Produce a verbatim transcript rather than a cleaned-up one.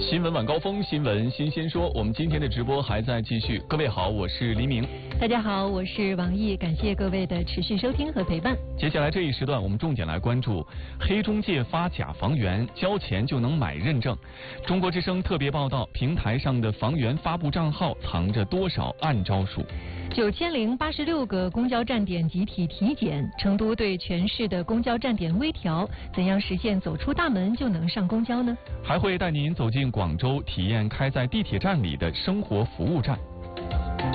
新闻晚高峰，新闻新鲜说。我们今天的直播还在继续。各位好，我是黎明。 大家好，我是王毅，感谢各位的持续收听和陪伴。 接下来这一时段，我们重点来关注黑中介发假房源，交钱就能买认证。中国之声特别报道，平台上的房源发布账号藏着多少暗招数？ 九千零八十六个公交站点集体体检，成都对全市的公交站点微调，怎样实现走出大门就能上公交呢？ 还会带您走进广州，体验开在地铁站里的生活服务站。